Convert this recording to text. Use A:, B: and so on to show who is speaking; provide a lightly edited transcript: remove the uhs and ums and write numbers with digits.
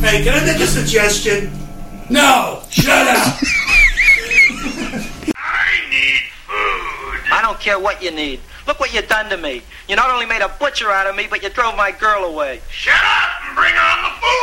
A: Hey, can I make a suggestion? No! Shut up!
B: I don't care what you need. Look what you done to me. You not only made a butcher out of me, but you drove my girl away.
C: Shut up and bring on the food!